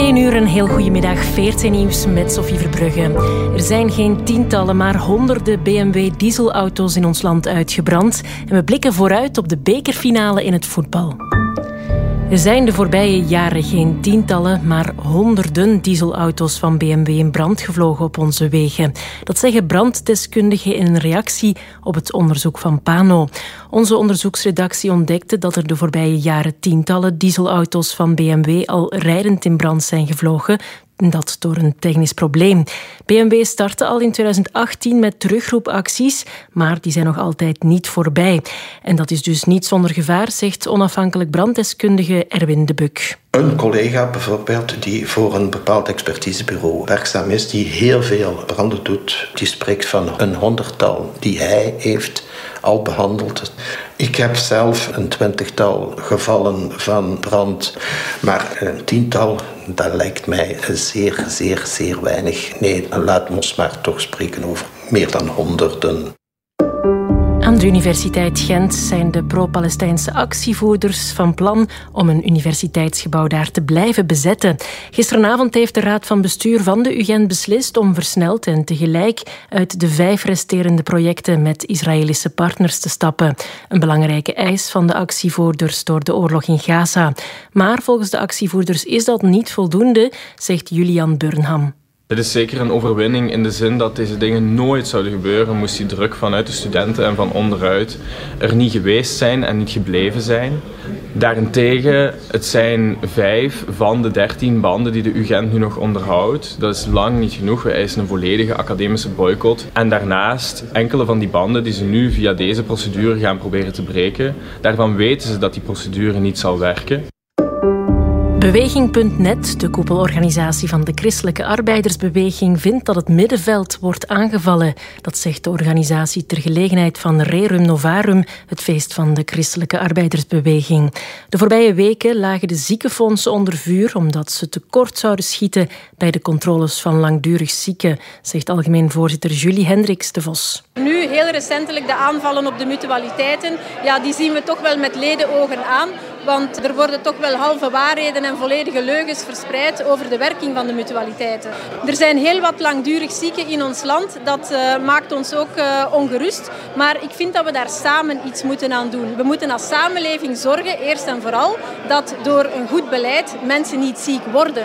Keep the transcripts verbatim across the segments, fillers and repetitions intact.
één uur een heel goedemiddag. V R T Nieuws met Sophie Verbrugge. Er zijn geen tientallen, maar honderden B M W dieselauto's in ons land uitgebrand. En we blikken vooruit op de bekerfinale in het voetbal. Er zijn de voorbije jaren geen tientallen, maar honderden dieselauto's van B M W in brand gevlogen op onze wegen. Dat zeggen branddeskundigen in een reactie op het onderzoek van Pano. Onze onderzoeksredactie ontdekte dat er de voorbije jaren tientallen dieselauto's van B M W al rijdend in brand zijn gevlogen. Dat door een technisch probleem. B M W startte al in twintig achttien met terugroepacties, maar die zijn nog altijd niet voorbij. En dat is dus niet zonder gevaar, zegt onafhankelijk branddeskundige Erwin de Buk. Een collega bijvoorbeeld die voor een bepaald expertisebureau werkzaam is, die heel veel branden doet, die spreekt van een honderdtal die hij heeft al behandeld. Ik heb zelf een twintigtal gevallen van brand, maar een tiental, dat lijkt mij zeer, zeer, zeer weinig. Nee, laat ons maar toch spreken over meer dan honderden. Aan de Universiteit Gent zijn de pro-Palestijnse actievoerders van plan om een universiteitsgebouw daar te blijven bezetten. Gisteravond heeft de Raad van Bestuur van de U Gent beslist om versneld en tegelijk uit de vijf resterende projecten met Israëlische partners te stappen. Een belangrijke eis van de actievoerders door de oorlog in Gaza. Maar volgens de actievoerders is dat niet voldoende, zegt Julian Burnham. Dit is zeker een overwinning in de zin dat deze dingen nooit zouden gebeuren, moest die druk vanuit de studenten en van onderuit er niet geweest zijn en niet gebleven zijn. Daarentegen, het zijn vijf van de dertien banden die de U Gent nu nog onderhoudt. Dat is lang niet genoeg. We eisen een volledige academische boycott. En daarnaast, enkele van die banden die ze nu via deze procedure gaan proberen te breken, daarvan weten ze dat die procedure niet zal werken. Beweging punt net, de koepelorganisatie van de Christelijke Arbeidersbeweging, vindt dat het middenveld wordt aangevallen. Dat zegt de organisatie ter gelegenheid van Rerum Novarum, het feest van de Christelijke Arbeidersbeweging. De voorbije weken lagen de ziekenfondsen onder vuur omdat ze tekort zouden schieten bij de controles van langdurig zieken, zegt algemeen voorzitter Julie Hendricks de Vos. Nu heel recentelijk de aanvallen op de mutualiteiten, ja, die zien we toch wel met ledenogen aan. Want er worden toch wel halve waarheden en volledige leugens verspreid over de werking van de mutualiteiten. Er zijn heel wat langdurig zieken in ons land. Dat uh, maakt ons ook uh, ongerust. Maar ik vind dat we daar samen iets moeten aan doen. We moeten als samenleving zorgen, eerst en vooral, dat door een goed beleid mensen niet ziek worden.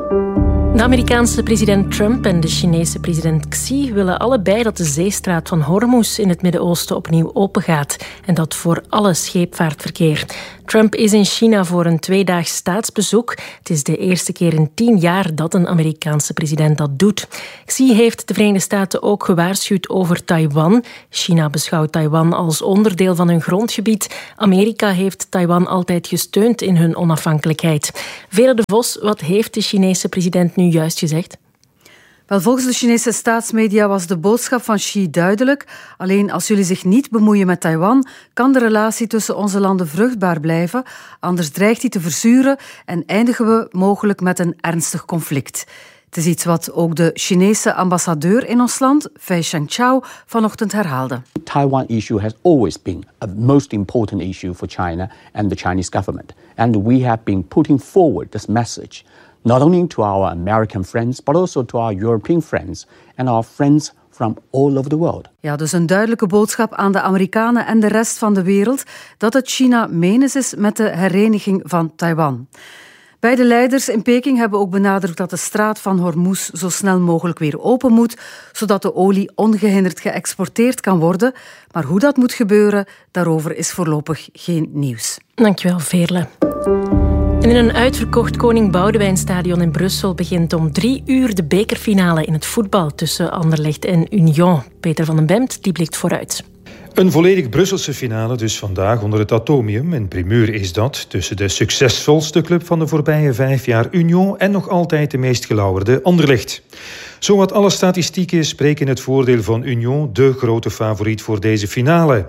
De Amerikaanse president Trump en de Chinese president Xi willen allebei dat de zeestraat van Hormuz in het Midden-Oosten opnieuw opengaat. En dat voor alle scheepvaartverkeer. Trump is in China voor een tweedaags staatsbezoek. Het is de eerste keer in tien jaar dat een Amerikaanse president dat doet. Xi heeft de Verenigde Staten ook gewaarschuwd over Taiwan. China beschouwt Taiwan als onderdeel van hun grondgebied. Amerika heeft Taiwan altijd gesteund in hun onafhankelijkheid. Vera de Vos, wat heeft de Chinese president nu juist gezegd? Wel, volgens de Chinese staatsmedia was de boodschap van Xi duidelijk. Alleen als jullie zich niet bemoeien met Taiwan, kan de relatie tussen onze landen vruchtbaar blijven. Anders dreigt die te verzuren en eindigen we mogelijk met een ernstig conflict. Het is iets wat ook de Chinese ambassadeur in ons land, Fei Chengqiao, vanochtend herhaalde. The Taiwan issue has always been a most important issue for China and the Chinese government. And we have been putting forward this message not only to our American friends, but also to our European friends and our friends from all over the world. Ja, dus een duidelijke boodschap aan de Amerikanen en de rest van de wereld dat het China menens is met de hereniging van Taiwan. Beide leiders in Peking hebben ook benadrukt dat de straat van Hormuz zo snel mogelijk weer open moet, zodat de olie ongehinderd geëxporteerd kan worden. Maar hoe dat moet gebeuren, daarover is voorlopig geen nieuws. Dankjewel, Veerle. En in een uitverkocht Koning Boudewijnstadion in Brussel begint om drie uur de bekerfinale in het voetbal tussen Anderlecht en Union. Peter van den Bemt die blikt vooruit. Een volledig Brusselse finale dus vandaag onder het Atomium. En primeur is dat tussen de succesvolste club van de voorbije vijf jaar Union en nog altijd de meest gelauwerde Anderlecht. Zowat alle statistieken spreken in het voordeel van Union, de grote favoriet voor deze finale.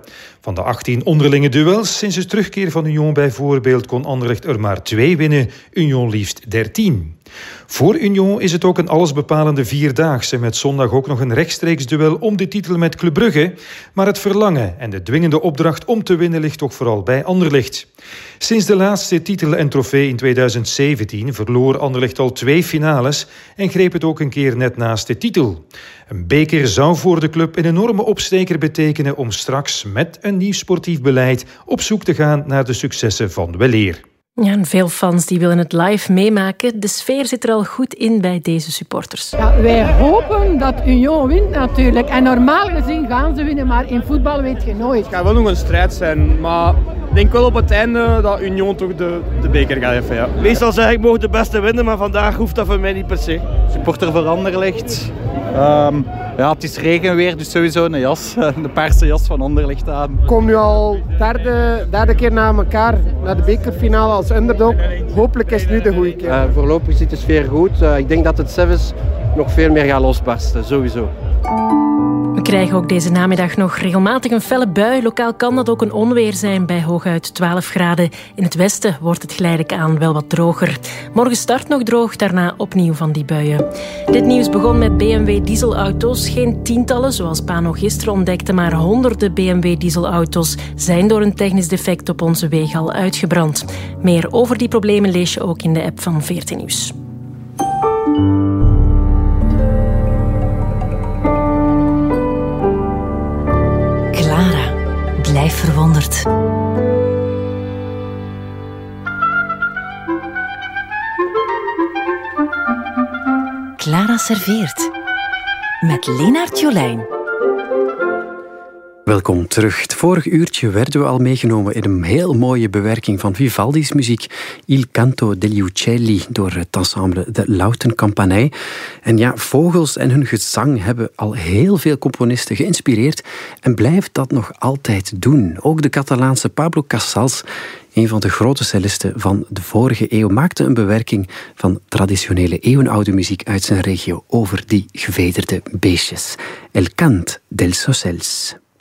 Van de achttien onderlinge duels sinds de terugkeer van Union bijvoorbeeld kon Anderlecht er maar twee winnen, Union liefst dertien. Voor Union is het ook een allesbepalende vierdaagse met zondag ook nog een rechtstreeks duel om de titel met Club Brugge. Maar het verlangen en de dwingende opdracht om te winnen ligt toch vooral bij Anderlecht. Sinds de laatste titel en trofee in tweeduizend zeventien verloor Anderlecht al twee finales en greep het ook een keer net naast de titel. Een beker zou voor de club een enorme opsteker betekenen om straks met een nieuw sportief beleid op zoek te gaan naar de successen van weleer. Ja, en veel fans die willen het live meemaken. De sfeer zit er al goed in bij deze supporters. Ja, wij hopen dat Union wint natuurlijk. En normaal gezien gaan ze winnen, maar in voetbal weet je nooit. Het gaat wel nog een strijd zijn, maar ik denk wel op het einde dat Union toch de, de beker gaat even. Ja. Meestal zeg ik mogen de beste winnen, maar vandaag hoeft dat voor mij niet per se. Supporter voor Anderlecht. Um, ja, het is regenweer, dus sowieso een jas. De paarse jas van Anderlecht aan. Ik kom nu al derde, derde keer na elkaar naar de bekerfinale als underdog. Hopelijk is het nu de goede keer. Uh, voorlopig zit de sfeer goed. Uh, ik denk dat het Sevens nog veel meer gaat losbarsten, sowieso. We krijgen ook deze namiddag nog regelmatig een felle bui. Lokaal kan dat ook een onweer zijn bij hooguit twaalf graden. In het westen wordt het geleidelijk aan wel wat droger. Morgen start nog droog, daarna opnieuw van die buien. Dit nieuws begon met B M W dieselauto's. Geen tientallen, zoals Pano gisteren ontdekte, maar honderden B M W dieselauto's zijn door een technisch defect op onze wegen al uitgebrand. Meer over die problemen lees je ook in de app van veertien Nieuws. Blijf verwonderd. Clara serveert. Met Lenaert Jolijn. Welkom terug. Het vorige uurtje werden we al meegenomen in een heel mooie bewerking van Vivaldi's muziek Il Canto degli Uccelli door het ensemble de Lautenkampanij. En ja, vogels en hun gezang hebben al heel veel componisten geïnspireerd en blijft dat nog altijd doen. Ook de Catalaanse Pablo Casals, een van de grote cellisten van de vorige eeuw, maakte een bewerking van traditionele eeuwenoude muziek uit zijn regio over die gevederde beestjes. El Cant dels Ocells.